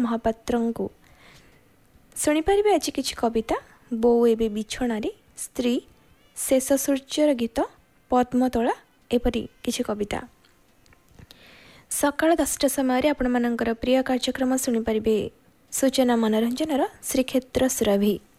महापात्रଙ୍କୁ शुणिपारे आज किसी कविता बोऊ एबे बिछणारे स्त्री शेष सूर्यर गीत पद्मतोला एपरी किसी कविता सकाळ 10टा समय आपण मानकर प्रिय कार्यक्रम शुणिपारे सूचना मनोरंजन श्रीक्षेत्र सुरभि।